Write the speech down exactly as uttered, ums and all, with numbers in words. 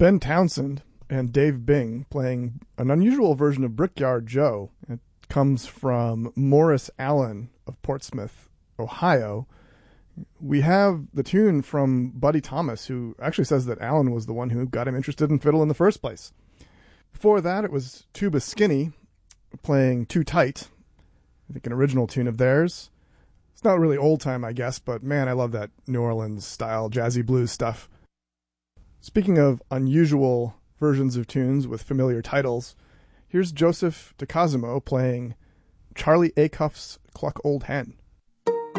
Ben Townsend and Dave Bing playing an unusual version of Brickyard Joe. It comes from Morris Allen of Portsmouth, Ohio. We have the tune from Buddy Thomas, who actually says that Allen was the one who got him interested in fiddle in the first place. Before that, it was Tuba Skinny playing Too Tight, I think an original tune of theirs. It's not really old time, I guess, but man, I love that New Orleans style jazzy blues stuff. Speaking of unusual versions of tunes with familiar titles, here's Joseph DeCosimo playing Charlie Acuff's Cluck Old Hen.